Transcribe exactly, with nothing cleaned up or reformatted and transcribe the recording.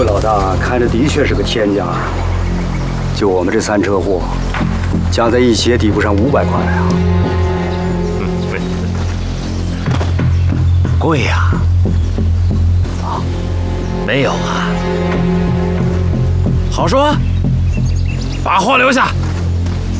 贵老大开的的确是个天价，就我们这三车货，加在一起也抵不上五百块啊。 嗯，贵呀！啊，没有啊。好说，把货留下。